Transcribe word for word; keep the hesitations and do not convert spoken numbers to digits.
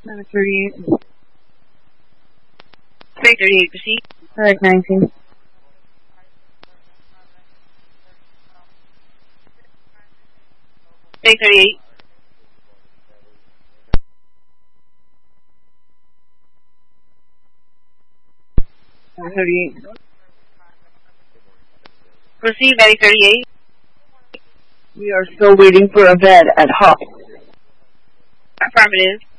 Number thirty-eight. Bay thirty-eight, proceed. Alright, nineteen. Bay thirty-eight. Number thirty-eight. Proceed, Bay thirty-eight. We are still waiting for a vet at Hop. Affirmative.